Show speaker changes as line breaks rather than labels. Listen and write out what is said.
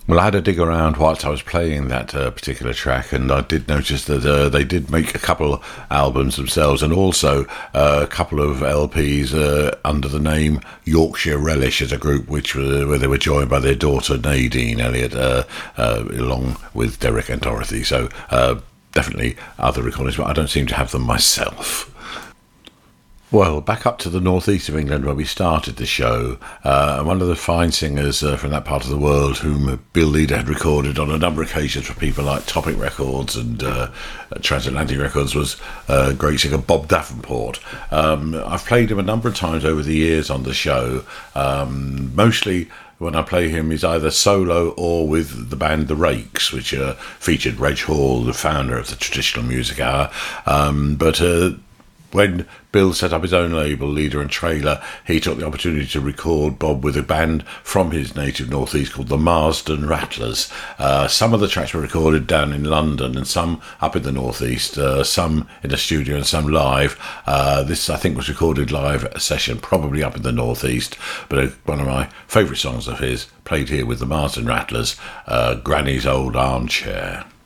Well, I had a dig around whilst I was playing that particular track, and I did notice that they did make a couple albums themselves, and also a couple of LPs under the name Yorkshire Relish as a group, where they were joined by their daughter Nadine Elliott, along with Derek and Dorothy. So definitely other recordings, but I don't seem to have them myself. Well, back up to the northeast of England where we started the show, one of the fine singers from that part of the world whom Bill Leader had recorded on a number of occasions for people like Topic Records and Transatlantic Records was great singer Bob Davenport. I've played him a number of times over the years on the show, mostly when I play him is either solo or with the band The Rakes, which featured Reg Hall, the founder of the Traditional Music Hour, but when Bill set up his own label, Leader and Trailer, he took the opportunity to record Bob with a band from his native northeast called the Marsden Rattlers. Some of the tracks were recorded down in London and some up in the northeast, some in a studio and some live. This, I think, was recorded live at a session, probably up in the northeast, but one of my favourite songs of his, played here with the Marsden Rattlers, Granny's Old Armchair.